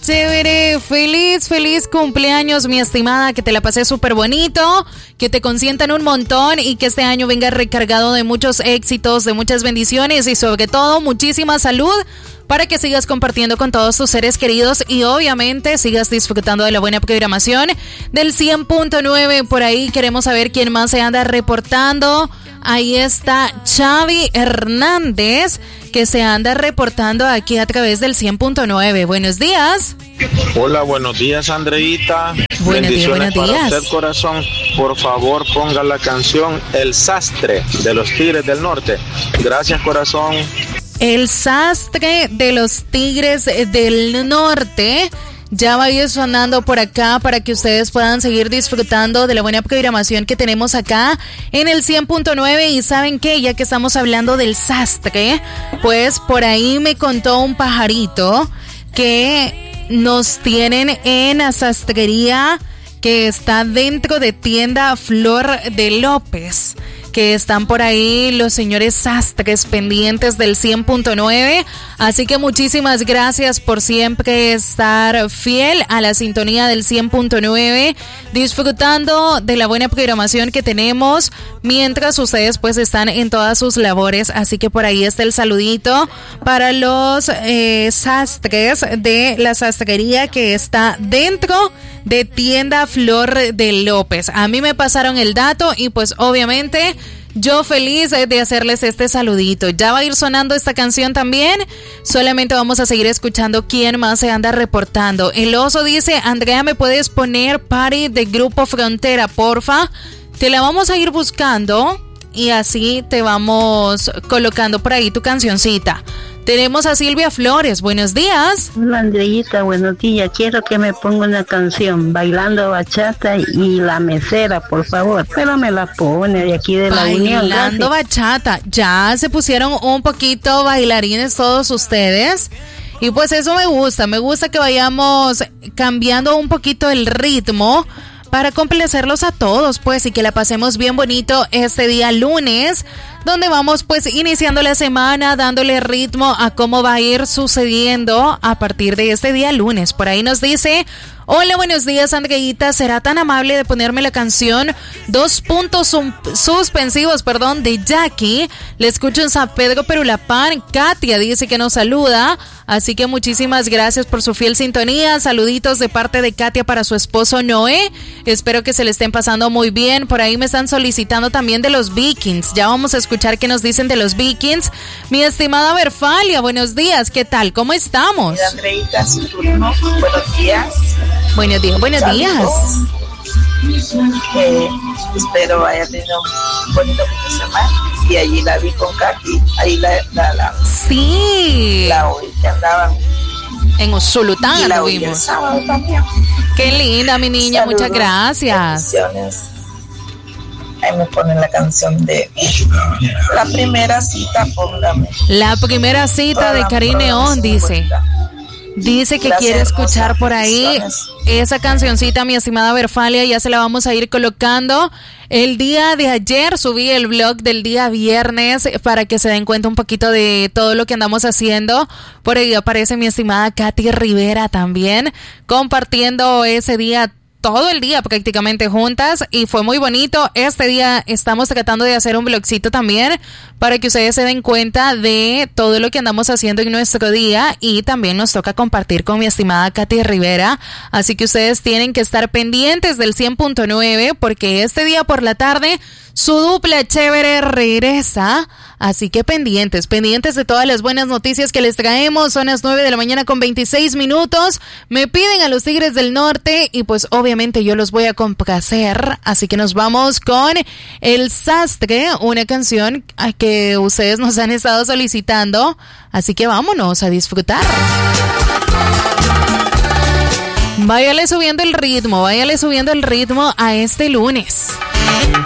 chévere. Feliz cumpleaños, mi estimada. Que te la pases súper bonito, que te consientan un montón y que este año venga recargado de muchos éxitos, de muchas bendiciones y sobre todo muchísima salud para que sigas compartiendo con todos tus seres queridos y obviamente sigas disfrutando de la buena programación del 100.9. Por ahí queremos saber quién más se anda reportando. Ahí está Xavi Hernández, que se anda reportando aquí a través del 100.9. Buenos días. Hola, buenos días, Andreita. Bendiciones para usted, corazón. Por favor, ponga la canción El Sastre de los Tigres del Norte. Gracias, corazón. El Sastre de los Tigres del Norte ya va a ir sonando por acá para que ustedes puedan seguir disfrutando de la buena programación que tenemos acá en el 100.9. Y ¿saben qué? Ya que estamos hablando del sastre, pues por ahí me contó un pajarito que nos tienen en la sastrería que está dentro de tienda Flor de López, que están por ahí los señores sastres pendientes del 100.9. Así que muchísimas gracias por siempre estar fiel a la sintonía del 100.9, disfrutando de la buena programación que tenemos mientras ustedes pues están en todas sus labores. Así que por ahí está el saludito para los sastres de la sastrería que está dentro de tienda Flor de López. A mí me pasaron el dato y pues obviamente yo feliz de hacerles este saludito. Ya va a ir sonando esta canción también. Solamente vamos a seguir escuchando quién más se anda reportando. El Oso dice: Andrea, ¿me puedes poner Party de Grupo Frontera, porfa? Te la vamos a ir buscando y así te vamos colocando por ahí tu cancioncita. Tenemos a Silvia Flores. Buenos días. Hola, Andreita, buenos días. Quiero que me ponga una canción, Bailando Bachata y La Mesera, por favor. Pero me la pone de aquí de la Unión. Bailando Bachata. Ya se pusieron un poquito bailarines todos ustedes. Y pues eso me gusta que vayamos cambiando un poquito el ritmo para complacerlos a todos, pues, y que la pasemos bien bonito este día lunes, donde vamos pues iniciando la semana, dándole ritmo a cómo va a ir sucediendo a partir de este día lunes. Por ahí nos dice: hola, buenos días, Andreita, ¿será tan amable de ponerme la canción suspensivos, de Jackie? Le escucho en San Pedro Perulapán. Katia dice que nos saluda, así que muchísimas gracias por su fiel sintonía. Saluditos de parte de Katia para su esposo Noé. Espero que se le estén pasando muy bien. Por ahí me están solicitando también de los Vikings. Ya vamos a escuchar qué nos dicen de los Vikings. Mi estimada Berfalia, buenos días, ¿qué tal? ¿Cómo estamos? Mira, Andreita, su turno. Buenos días. Buenos días. Espero haya tenido un bonito fin de semana. Y allí la vi con Kaki. Ahí sí. La oí que andaban en Usulután, la vimos. El sábado también. Qué linda, mi niña. Saludos, muchas gracias. Ahí me ponen la canción de La Primera Cita, póngame. La Primera Cita de Karim Neón, dice. Dice que quiere escuchar por ahí esa cancioncita, mi estimada Berfalia. Ya se la vamos a ir colocando. El día de ayer subí el vlog del día viernes para que se den cuenta un poquito de todo lo que andamos haciendo. Por ahí aparece mi estimada Katy Rivera también, compartiendo ese día todo el día prácticamente juntas y fue muy bonito. Este día estamos tratando de hacer un vlogcito también para que ustedes se den cuenta de todo lo que andamos haciendo en nuestro día y también nos toca compartir con mi estimada Katy Rivera, así que ustedes tienen que estar pendientes del 100.9 porque este día por la tarde su dupla chévere regresa, así que pendientes de todas las buenas noticias que les traemos. Son las 9 de la mañana con 26 minutos. Me piden a los Tigres del Norte y pues obviamente yo los voy a complacer. Así que nos vamos con El Sastre, una canción que ustedes nos han estado solicitando. Así que vámonos a disfrutar. Váyale subiendo el ritmo a este lunes.